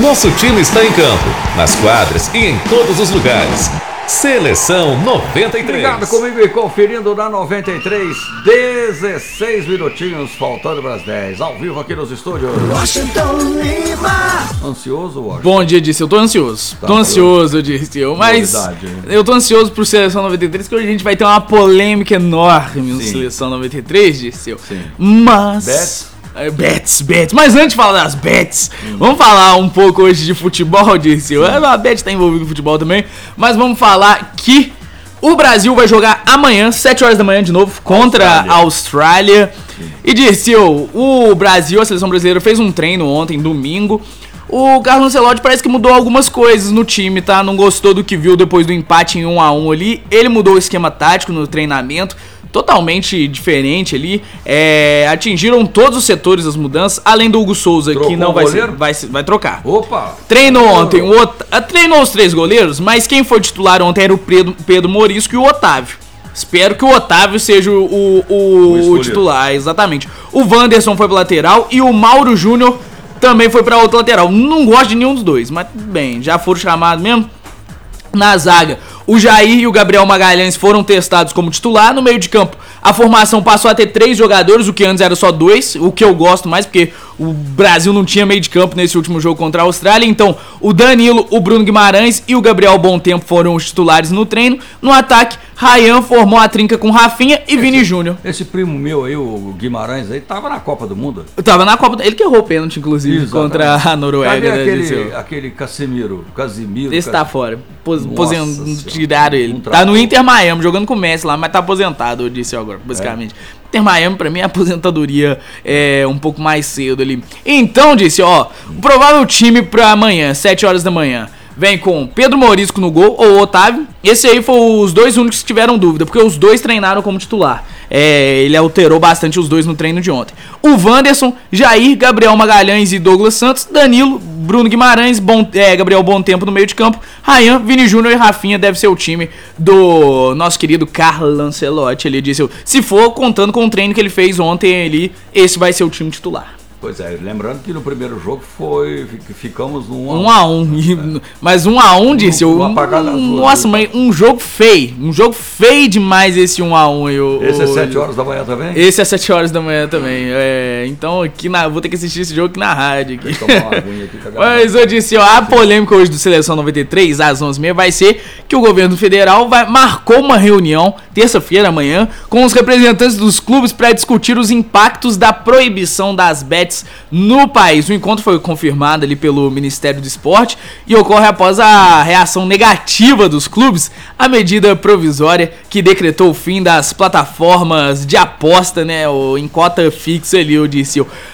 Nosso time está em campo, nas quadras e em todos os lugares. Seleção 93. Obrigado comigo e conferindo na 93, 16 minutinhos, faltando para as 10, ao vivo aqui nos estúdios. Washington Lima. Ansioso, Washington? Bom dia, Dirceu. Eu tô ansioso. Tô ansioso, Dirceu. Mas eu tô ansioso pro Seleção 93, que hoje a gente vai ter uma polêmica enorme no Seleção 93, Dirceu. Sim. Mas... Bets. Mas antes de falar das bets, vamos falar um pouco hoje de futebol, Dirceu. A bet tá envolvida com futebol também, mas vamos falar que o Brasil vai jogar amanhã, 7 horas da manhã de novo, contra a Austrália. E Dirceu, o Brasil, a seleção brasileira, fez um treino ontem, domingo. O Carlo Ancelotti parece que mudou algumas coisas no time, tá? Não gostou do que viu depois do empate em 1-1 ali. Ele mudou o esquema tático no treinamento, totalmente diferente ali. Atingiram todos os setores as mudanças, além do Hugo Souza, que não vai trocar. Opa! Treinou ontem, treinou os 3 goleiros, mas quem foi titular ontem era o Pedro Morisco e o Otávio. Espero que o Otávio seja o titular, exatamente. O Wanderson foi pro lateral e o Mauro Júnior também foi pra outra lateral. Não gosto de nenhum dos dois, mas bem, já foram chamados mesmo. Na zaga, o Jair e o Gabriel Magalhães foram testados como titular. No meio de campo, a formação passou a ter 3 jogadores, o que antes era só 2, o que eu gosto mais, porque o Brasil não tinha meio de campo nesse último jogo contra a Austrália. Então, o Danilo, o Bruno Guimarães e o Gabriel Bom Tempo foram os titulares no treino. No ataque, Ryan formou a trinca com Rafinha e Vini Júnior. Esse primo meu aí, o Guimarães, aí tava na Copa do Mundo. Tava na Copa, ele que errou o pênalti, inclusive, contra a Noruega. Cadê aquele Casimiro? Esse tá fora. Tiraram ele. Tá no Inter Miami, jogando com o Messi lá, mas tá aposentado, eu disse agora, basicamente. Inter Miami, pra mim, a aposentadoria é um pouco mais cedo ali. Então, disse, o provável time pra amanhã, 7 horas da manhã. Vem com Pedro Morisco no gol, ou Otávio. Esse aí foi os 2 únicos que tiveram dúvida, porque os 2 treinaram como titular. Ele alterou bastante os 2 no treino de ontem. O Wanderson, Jair, Gabriel Magalhães e Douglas Santos, Danilo, Bruno Guimarães, Gabriel Bom Tempo no meio de campo, Ryan, Vini Júnior e Rafinha deve ser o time do nosso querido Carlo Ancelotti. Ele disse, se for contando com o treino que ele fez ontem ali, esse vai ser o time titular. Pois é, lembrando que no primeiro jogo ficamos no 1-1. Mas 1-1, disse eu. Nossa, mas um jogo feio demais esse 1-1. Esse é 7 horas da manhã também? Esse é 7 horas da manhã também. Então aqui vou ter que assistir esse jogo aqui na rádio. Aqui. Mas eu disse, a polêmica hoje do Seleção 93, às 11h30, vai ser que o governo federal marcou uma reunião, terça-feira, amanhã, com os representantes dos clubes para discutir os impactos da proibição das bets no país. O encontro foi confirmado ali pelo Ministério do Esporte e ocorre após a reação negativa dos clubes à medida provisória que decretou o fim das plataformas de aposta, né, em cota fixa ali, eu disse.